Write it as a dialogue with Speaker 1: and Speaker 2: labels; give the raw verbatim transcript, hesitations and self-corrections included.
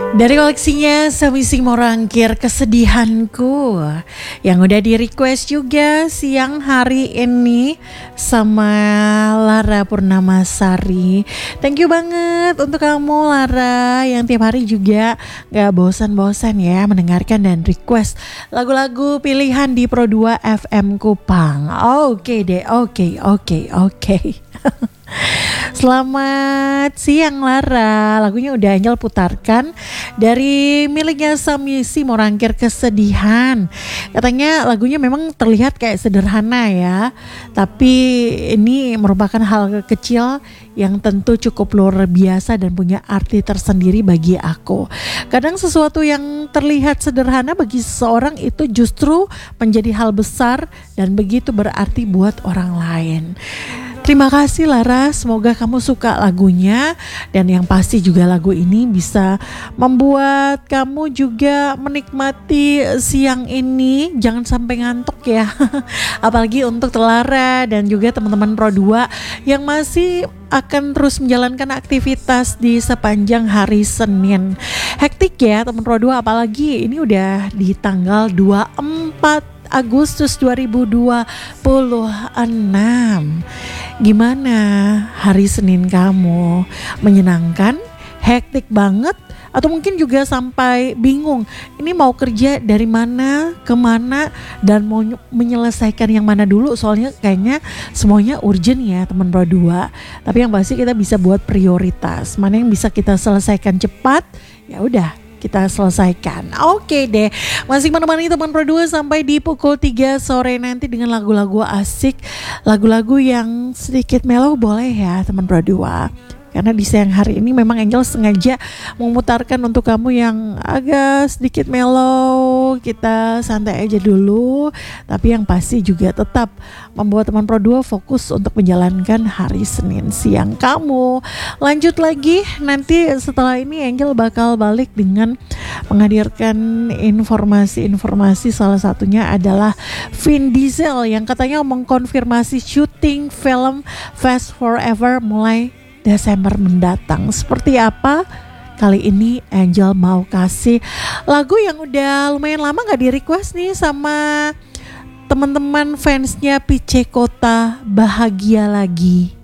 Speaker 1: Dari koleksinya Semisi Morangkir Kesedihanku yang udah di request juga siang hari ini sama Lara Purnamasari. Thank you banget untuk kamu Lara yang tiap hari juga gak bosan-bosan ya mendengarkan dan request lagu-lagu pilihan di Pro dua F M Kupang. Oke deh, oke, oke, oke. Selamat siang Lara. Lagunya udah Angel putarkan dari miliknya Semisi Morangkir Kesedihan. Katanya lagunya memang terlihat kayak sederhana ya, tapi ini merupakan hal kecil yang tentu cukup luar biasa dan punya arti tersendiri bagi aku. Kadang sesuatu yang terlihat sederhana bagi seseorang itu justru menjadi hal besar dan begitu berarti buat orang lain. Terima kasih Lara, semoga kamu suka lagunya dan yang pasti juga lagu ini bisa membuat kamu juga menikmati siang ini. Jangan sampai ngantuk ya, apalagi untuk Lara dan juga teman-teman Pro dua yang masih akan terus menjalankan aktivitas di sepanjang hari Senin. Hektik ya teman Pro dua, apalagi ini udah di tanggal dua puluh empat Agustus dua ribu dua puluh enam. Gimana hari Senin kamu? Menyenangkan? Hektik banget? Atau mungkin juga sampai bingung, ini mau kerja dari mana, kemana, dan mau menyelesaikan yang mana dulu. Soalnya kayaknya semuanya urgent ya teman Pro dua. Tapi yang pasti kita bisa buat prioritas. Mana yang bisa kita selesaikan cepat, ya udah kita selesaikan. Oke deh, masih menemani teman Pro dua sampai di pukul tiga sore nanti dengan lagu-lagu asik, lagu-lagu yang sedikit mellow boleh ya teman Pro dua. Karena di siang hari ini memang Angel sengaja memutarkan untuk kamu yang agak sedikit mellow. Kita santai aja dulu, tapi yang pasti juga tetap membuat teman Pro dua fokus untuk menjalankan hari Senin siang kamu. Lanjut lagi, nanti setelah ini Angel bakal balik dengan menghadirkan informasi-informasi, salah satunya adalah Vin Diesel yang katanya mengkonfirmasi syuting film Fast Forever mulai Desember mendatang. Seperti apa? Kali ini Angel mau kasih lagu yang udah lumayan lama gak di request nih sama teman-teman fansnya P C Kota, Bahagia Lagi.